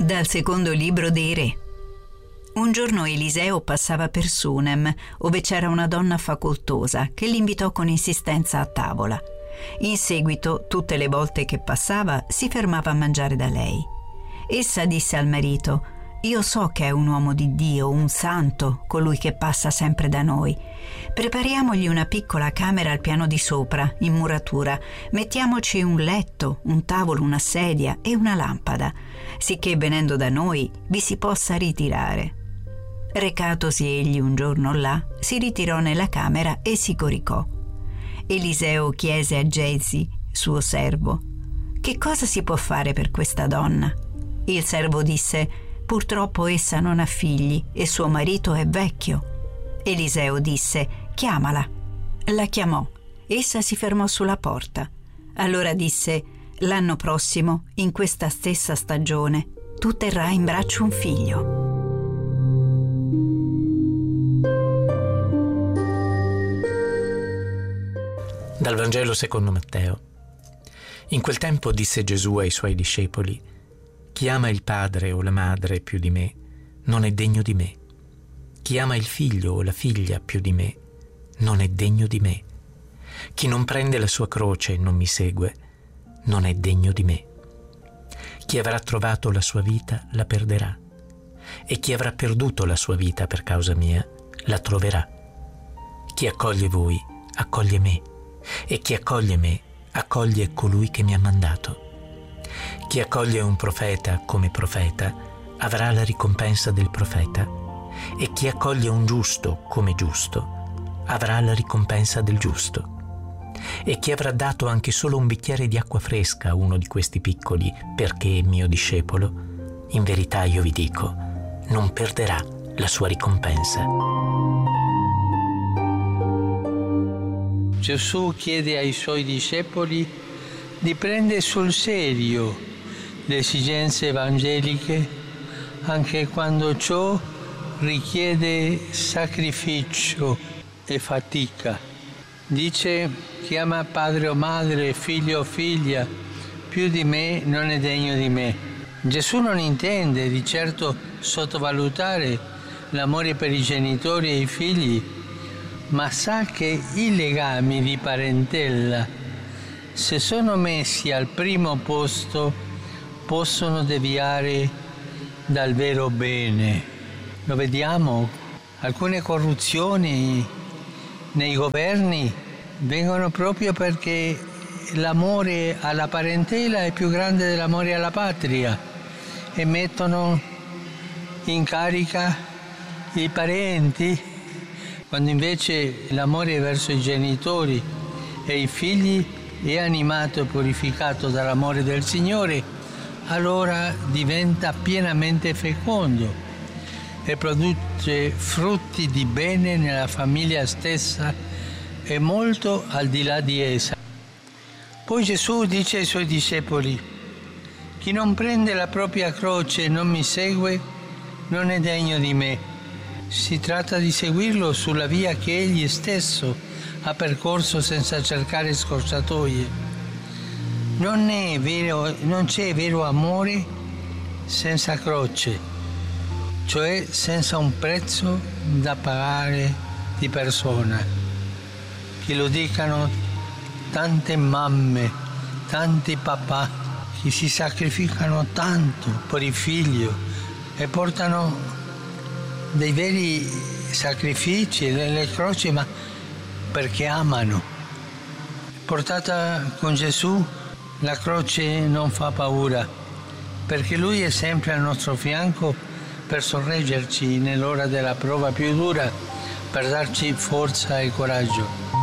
Dal secondo libro dei Re. Un giorno Eliseo passava per Sunem, ove c'era una donna facoltosa che l'invitò con insistenza a tavola. In seguito, tutte le volte che passava, si fermava a mangiare da lei. Essa disse al marito: «Io so che è un uomo di Dio, un santo, colui che passa sempre da noi. Prepariamogli una piccola camera al piano di sopra, in muratura. Mettiamoci un letto, un tavolo, una sedia e una lampada, sicché venendo da noi vi si possa ritirare». Recatosi egli un giorno là, si ritirò nella camera e si coricò. Eliseo chiese a Gesi, suo servo: «Che cosa si può fare per questa donna?» Il servo disse: «Purtroppo essa non ha figli e suo marito è vecchio». Eliseo disse: «Chiamala». La chiamò. Essa si fermò sulla porta. Allora disse: «L'anno prossimo, in questa stessa stagione, tu terrai in braccio un figlio». Dal Vangelo secondo Matteo. In quel tempo disse Gesù ai suoi discepoli: «Chi ama il padre o la madre più di me non è degno di me. Chi ama il figlio o la figlia più di me non è degno di me. Chi non prende la sua croce e non mi segue non è degno di me. Chi avrà trovato la sua vita la perderà, e chi avrà perduto la sua vita per causa mia la troverà. Chi accoglie voi accoglie me, e chi accoglie me accoglie colui che mi ha mandato. Chi accoglie un profeta come profeta avrà la ricompensa del profeta, e chi accoglie un giusto come giusto avrà la ricompensa del giusto. E chi avrà dato anche solo un bicchiere di acqua fresca a uno di questi piccoli perché è mio discepolo, in verità io vi dico, non perderà la sua ricompensa». Gesù chiede ai suoi discepoli di prendere sul serio le esigenze evangeliche anche quando ciò richiede sacrificio e fatica. Dice: «Chi ama padre o madre, figlio o figlia più di me non è degno di me». Gesù non intende di certo sottovalutare l'amore per i genitori e i figli, ma sa che i legami di parentela, se sono messi al primo posto, possono deviare dal vero bene. Lo vediamo, alcune corruzioni nei governi vengono proprio perché l'amore alla parentela è più grande dell'amore alla patria e mettono in carica i parenti, quando invece l'amore verso i genitori e i figli è animato e purificato dall'amore del Signore, allora diventa pienamente fecondo e produce frutti di bene nella famiglia stessa e molto al di là di essa. Poi Gesù dice ai suoi discepoli: «Chi non prende la propria croce e non mi segue non è degno di me». Si tratta di seguirlo sulla via che egli stesso ha percorso senza cercare scorciatoie. Non c'è vero amore senza croce, cioè senza un prezzo da pagare di persona. Che lo dicano tante mamme, tanti papà che si sacrificano tanto per il figlio e portano dei veri sacrifici, delle croci, ma perché amano. Portata con Gesù, la croce non fa paura, perché Lui è sempre al nostro fianco per sorreggerci nell'ora della prova più dura, per darci forza e coraggio.